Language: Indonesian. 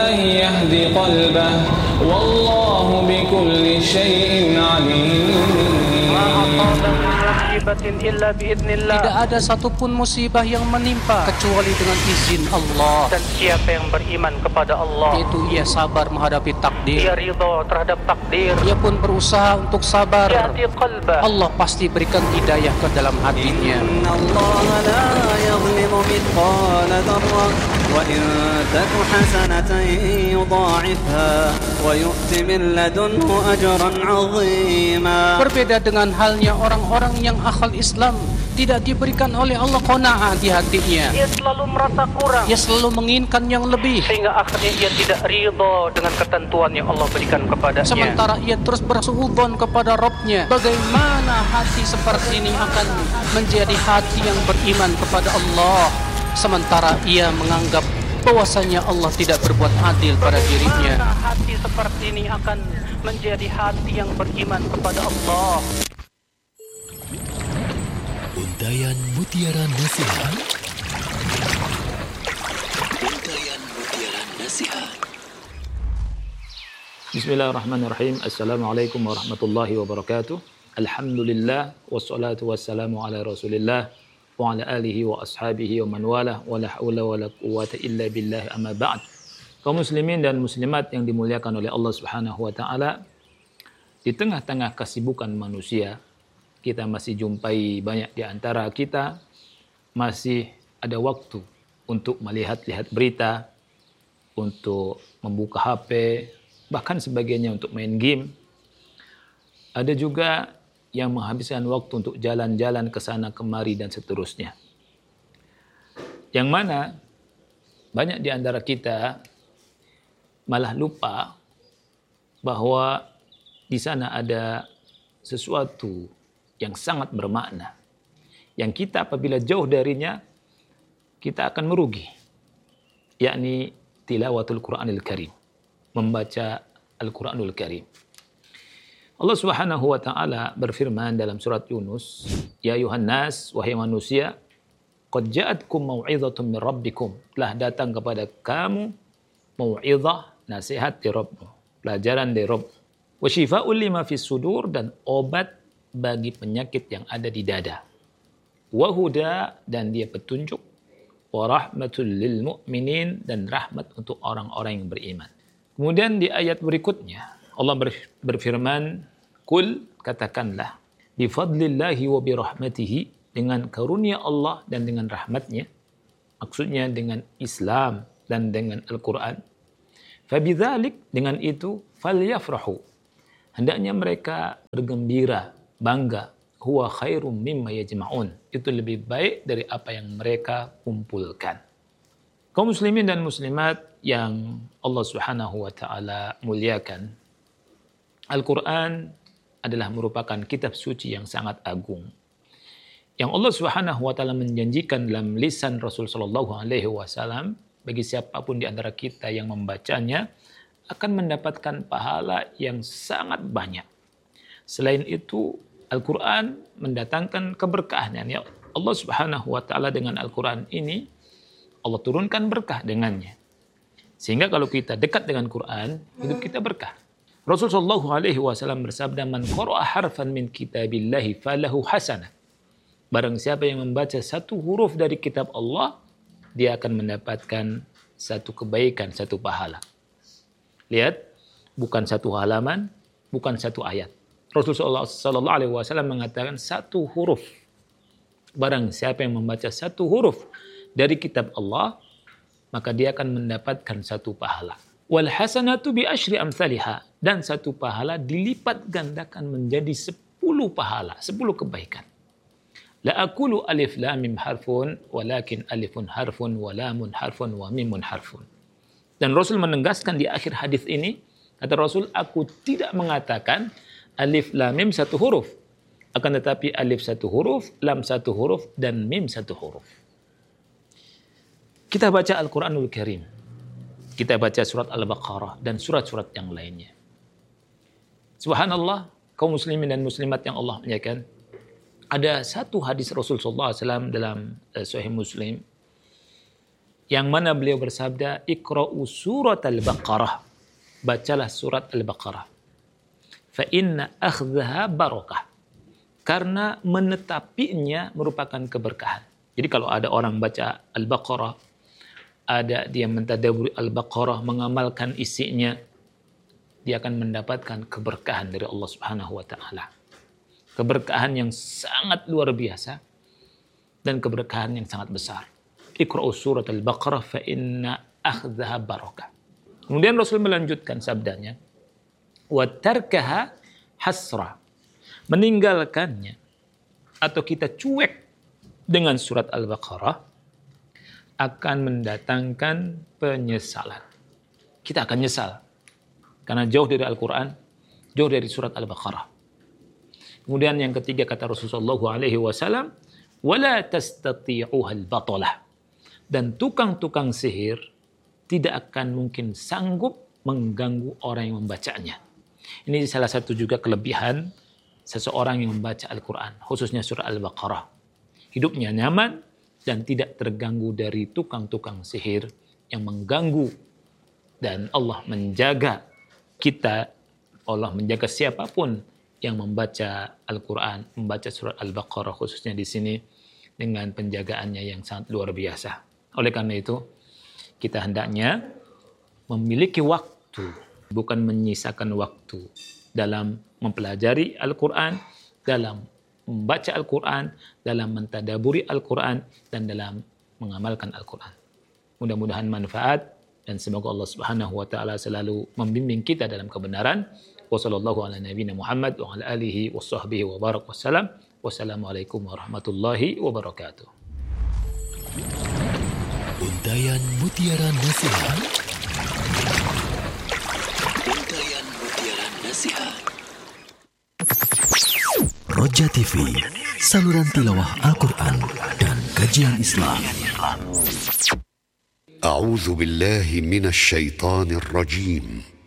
يهدي قلبه والله بكل شيء عليم. Tidak ada satupun musibah yang menimpa kecuali dengan izin Allah. Dan siapa yang beriman kepada Allah, yaitu ia sabar menghadapi takdir, ia ridha terhadap takdir, ia pun berusaha untuk sabar, yahdi qalbah, Allah pasti berikan hidayah ke dalam hatinya. Innallaha la yadhlimu mithqala dzarrah wa in taku hasanatan yudha'ifha wa yu'ti min ladunhu ajran 'azima. Berbeda dengan halnya orang-orang yang akal Islam, tidak diberikan oleh Allah qanaah di hatinya. Ia selalu merasa kurang, Ia selalu menginginkan yang lebih, sehingga akhirnya ia tidak ridha dengan ketentuan yang Allah berikan kepadanya. sementara ia terus bersuudzon kepada Rabb-Nya. Bagaimana hati seperti ini akan menjadi hati yang beriman kepada Allah, sementara ia menganggap bahwasanya Allah tidak berbuat adil pada dirinya. Bagaimana hati seperti ini akan menjadi hati yang beriman kepada Allah? Untayan Mutiara Nasihat. Untayan Mutiara Nasihat. Bismillahirrahmanirrahim. Assalamualaikum warahmatullahi wabarakatuh. Alhamdulillah wassalatu wassalamu ala Rasulillah wa ala alihi wa ashabihi wa man walah wa la haula wa la quwwata illa billah amma ba'd. Kaum muslimin dan muslimat yang dimuliakan oleh Allah Subhanahu wa taala, di tengah-tengah kesibukan manusia, kita masih jumpai banyak di antara kita masih ada waktu untuk melihat-lihat berita, untuk membuka HP, bahkan sebagainya untuk main game. Ada juga yang menghabiskan waktu untuk jalan-jalan ke sana kemari dan seterusnya. Yang mana banyak di antara kita malah lupa bahwa di sana ada sesuatu yang sangat bermakna, yang kita apabila jauh darinya kita akan merugi, yakni tilawatul Quranil Karim, membaca Al-Quranul Karim. Allah Subhanahu wa taala berfirman dalam surat Yunus, ya ayuhan nas, wahai manusia, qad ja'atkum mau'izatun min rabbikum, telah datang kepada kamu mau'izah, nasihat dari Rabbmu, pelajaran dari Rabb, wa shifaa'un lima fis sudur, dan obat bagi penyakit yang ada di dada, wa huda, dan dia petunjuk, wa rahmatul lil mu'minin, dan rahmat untuk orang-orang yang beriman. Kemudian di ayat berikutnya Allah berfirman, kul, katakanlah, bi fadlillahi wa bi rahmatihi, dengan karunia Allah dan dengan rahmatnya, maksudnya dengan Islam dan dengan Al-Quran, fabidzalik, dengan itu, falyafrahu, hendaknya mereka bergembira, bangga, huwa khairum mimma yajma'un, itu lebih baik dari apa yang mereka kumpulkan. Kaum muslimin dan muslimat yang Allah Subhanahu wa taala muliakan, Al-Quran adalah merupakan kitab suci yang sangat agung, yang Allah Subhanahu wa taala menjanjikan dalam lisan Rasul sallallahu alaihi wasallam, bagi siapapun di antara kita yang membacanya akan mendapatkan pahala yang sangat banyak. Selain itu, Al-Quran mendatangkan keberkahan. Ya, Allah Subhanahu wa taala dengan Al-Quran ini, Allah turunkan berkah dengannya. Sehingga kalau kita dekat dengan Quran, hidup kita berkah. Rasulullah sallallahu alaihi wasallam bersabda, man qara'a harfan min kitabillahi falahu hasanah. Barang siapa yang membaca satu huruf dari kitab Allah, dia akan mendapatkan satu kebaikan, satu pahala. Lihat, bukan satu halaman, bukan satu ayat. Rasulullah sallallahu alaihi wasallam mengatakan satu huruf. Barang siapa yang membaca satu huruf dari kitab Allah, maka dia akan mendapatkan satu pahala. Wal hasanatu bi asyri amsalha, dan satu pahala dilipat gandakan menjadi 10 pahala, 10 kebaikan. La aqulu alif lam mim harfun, walakin alifun harfun wa lamun harfun wa mimun harfun. Dan Rasul menegaskan di akhir hadis ini, kata Rasul, aku tidak mengatakan alif lam mim satu huruf, akan tetapi alif satu huruf, lam satu huruf, dan mim satu huruf. Kita baca Al-Quranul Karim, kita baca surat Al-Baqarah dan surat-surat yang lainnya. Subhanallah, kaum muslimin dan muslimat yang Allah muliakan, ada satu hadis Rasul sallallahu alaihi wasallam dalam Sahih Muslim Yang mana beliau bersabda, Iqra'u surat al-Baqarah. Bacalah surat al-Baqarah. Fa inna akhdhaha barakah. Karena menetapinya merupakan keberkahan. Jadi kalau ada orang baca al-Baqarah, ada dia mentadaburi al-Baqarah, mengamalkan isinya, dia akan mendapatkan keberkahan dari Allah Subhanahu wa taala. Keberkahan yang sangat luar biasa dan keberkahan yang sangat besar. Iqra'u surat al-Baqarah fa inna akhdhaha barakah. Kemudian Rasul melanjutkan sabdanya, wa tarkaha hasra. Meninggalkannya atau kita cuek dengan surat Al-Baqarah akan mendatangkan penyesalan. Kita akan nyesal karena jauh dari Al-Quran, jauh dari surat Al-Baqarah. Kemudian yang ketiga kata Rasulullah SAW, wala tastati'uha al-batalah. Dan tukang-tukang sihir tidak akan mungkin sanggup mengganggu orang yang membacanya. Ini salah satu juga kelebihan seseorang yang membaca Al-Quran, khususnya surah Al-Baqarah. Hidupnya nyaman dan tidak terganggu dari tukang-tukang sihir yang mengganggu. Dan Allah menjaga kita, Allah menjaga siapapun yang membaca Al-Quran, membaca surah Al-Baqarah khususnya di sini dengan penjagaannya yang sangat luar biasa. Oleh karena itu, kita hendaknya memiliki waktu, bukan menyisakan waktu dalam mempelajari Al-Quran, dalam membaca Al-Quran, dalam mentadaburi Al-Quran, dan dalam mengamalkan Al-Quran. Mudah-mudahan manfaat dan semoga Allah Subhanahu wa taala selalu membimbing kita dalam kebenaran. Wassallallahu ala nabiyina Muhammad wa ala alihi washabbihi wa barak wassalam. Wassalamualaikum warahmatullahi wabarakatuh. Untayan Mutiara Nasihat. Untayan Mutiara Nasihat. Roja TV, saluran tilawah Al-Quran dan kajian Islam. A'udzu billahi minasy syaithanir rajim.